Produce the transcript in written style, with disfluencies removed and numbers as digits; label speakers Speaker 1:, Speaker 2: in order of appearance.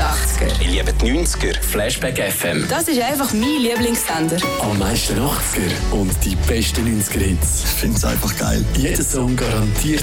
Speaker 1: 80er.
Speaker 2: Ich liebe die 90er. Flashback FM.
Speaker 1: Das ist einfach mein Lieblingssender.
Speaker 3: Am meisten 80er und die besten 90er Hits.
Speaker 4: Ich finde es einfach geil.
Speaker 3: Jeder Song garantiert